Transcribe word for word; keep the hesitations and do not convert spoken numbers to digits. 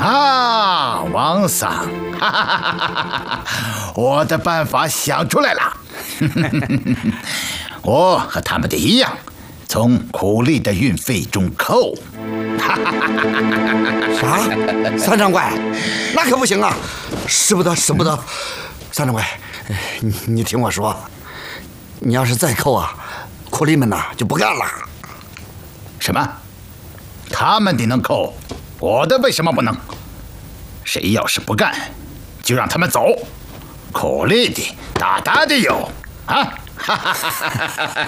啊，王桑，哈哈哈哈哈！我的办法想出来了，我和他们的一样，从苦力的运费中扣。 啥？三掌柜，那可不行啊！使不得，使不得！三掌柜，你你听我说，你要是再扣啊，苦力们呐就不干了。 什么？他们的能扣，我的为什么不能？谁要是不干，就让他们走。苦力的大大的有啊！哈哈哈哈哈！